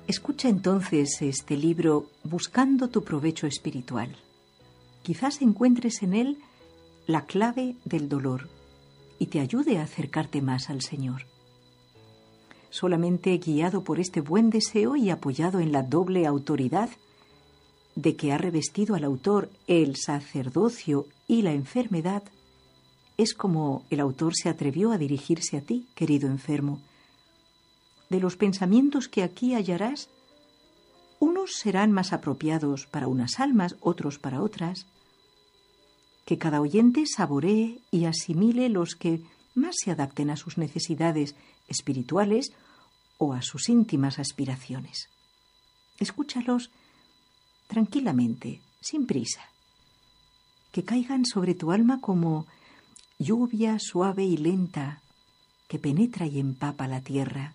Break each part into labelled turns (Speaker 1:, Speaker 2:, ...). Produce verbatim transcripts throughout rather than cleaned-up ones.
Speaker 1: Escucha entonces este libro buscando tu provecho espiritual. Quizás encuentres en él la clave del dolor y te ayude a acercarte más al Señor. Solamente guiado por este buen deseo y apoyado en la doble autoridad de que ha revestido al autor el sacerdocio y la enfermedad, es como el autor se atrevió a dirigirse a ti, querido enfermo. De los pensamientos que aquí hallarás, unos serán más apropiados para unas almas, otros para otras. Que cada oyente saboree y asimile los que más se adapten a sus necesidades espirituales o a sus íntimas aspiraciones. Escúchalos tranquilamente, sin prisa. Que caigan sobre tu alma como lluvia suave y lenta que penetra y empapa la tierra.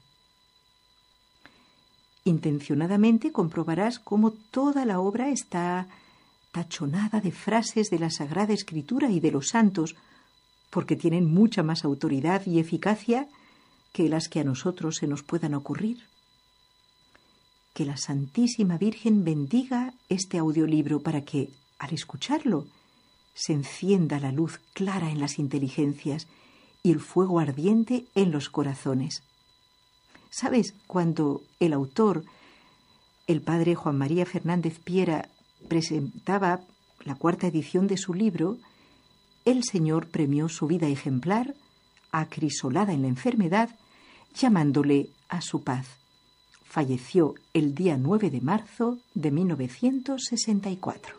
Speaker 1: Intencionadamente comprobarás cómo toda la obra está tachonada de frases de la Sagrada Escritura y de los santos, porque tienen mucha más autoridad y eficacia que las que a nosotros se nos puedan ocurrir. Que la Santísima Virgen bendiga este audiolibro para que, al escucharlo, se encienda la luz clara en las inteligencias y el fuego ardiente en los corazones. ¿Sabes? Cuando el autor, el padre Juan María Fernández Piera, presentaba la cuarta edición de su libro, el Señor premió su vida ejemplar, acrisolada en la enfermedad, llamándole a su paz. Falleció el día nueve de marzo de mil novecientos sesenta y cuatro.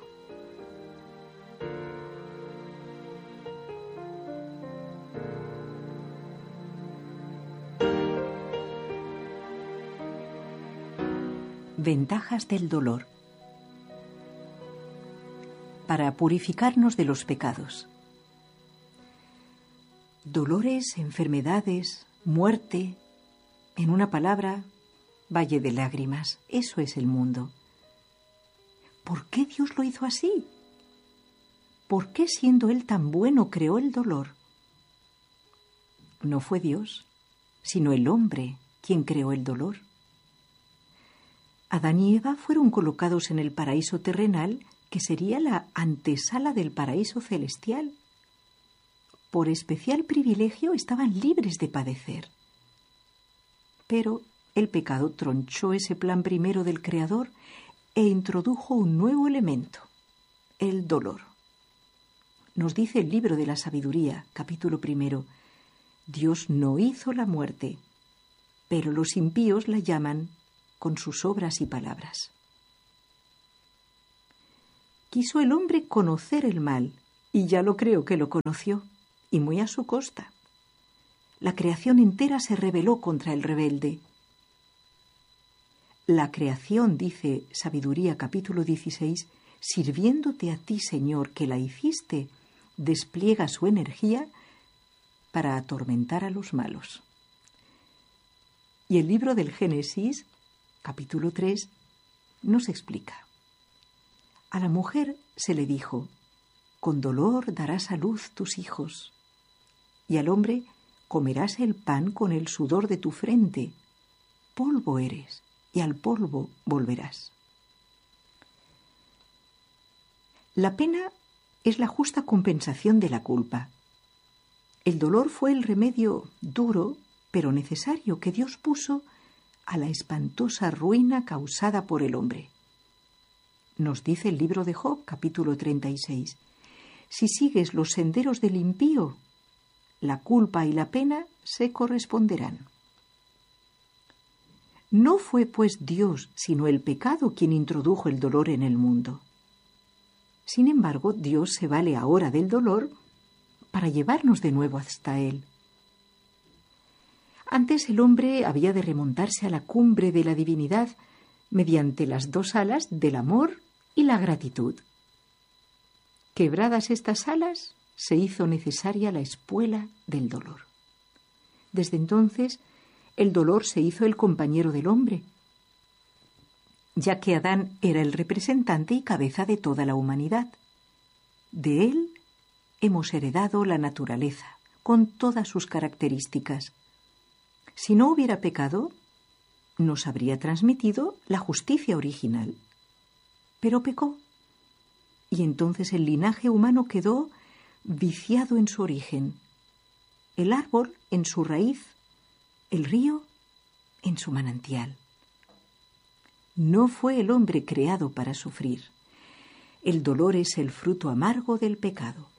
Speaker 1: Ventajas del dolor. Para purificarnos de los pecados. Dolores, enfermedades, muerte, en una palabra, valle de lágrimas. Eso es el mundo. ¿Por qué Dios lo hizo así? ¿Por qué, siendo Él tan bueno, creó el dolor? No fue Dios, sino el hombre quien creó el dolor. Adán y Eva fueron colocados en el paraíso terrenal, que sería la antesala del paraíso celestial. Por especial privilegio estaban libres de padecer. Pero el pecado tronchó ese plan primero del Creador e introdujo un nuevo elemento, el dolor. Nos dice el libro de la Sabiduría, capítulo primero, Dios no hizo la muerte, pero los impíos la llaman con sus obras y palabras. Quiso el hombre conocer el mal, y ya lo creo que lo conoció, y muy a su costa. La creación entera se rebeló contra el rebelde. La creación, dice Sabiduría capítulo dieciséis, sirviéndote a ti, Señor, que la hiciste, despliega su energía para atormentar a los malos. Y el libro del Génesis, capítulo tres, nos explica. A la mujer se le dijo, con dolor darás a luz tus hijos, y al hombre comerás el pan con el sudor de tu frente. Polvo eres, y al polvo volverás. La pena es la justa compensación de la culpa. El dolor fue el remedio duro, pero necesario, que Dios puso a la espantosa ruina causada por el hombre. Nos dice el libro de Job, capítulo treinta y seis, si sigues los senderos del impío, la culpa y la pena se corresponderán. No fue pues Dios, sino el pecado quien introdujo el dolor en el mundo. Sin embargo, Dios se vale ahora del dolor para llevarnos de nuevo hasta Él. Antes el hombre había de remontarse a la cumbre de la divinidad mediante las dos alas del amor y la gratitud. Quebradas estas alas, se hizo necesaria la espuela del dolor. Desde entonces, el dolor se hizo el compañero del hombre, ya que Adán era el representante y cabeza de toda la humanidad. De él hemos heredado la naturaleza, con todas sus características. Si no hubiera pecado, nos habría transmitido la justicia original. Pero pecó, y entonces el linaje humano quedó viciado en su origen. El árbol en su raíz, el río en su manantial. No fue el hombre creado para sufrir. El dolor es el fruto amargo del pecado.